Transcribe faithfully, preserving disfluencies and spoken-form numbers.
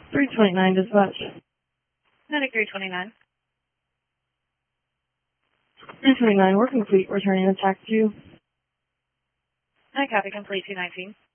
three twenty-nine dispatch. Medic three twenty-nine. three twenty-nine, we're complete. Returning the tax to you. I copy complete two nineteen.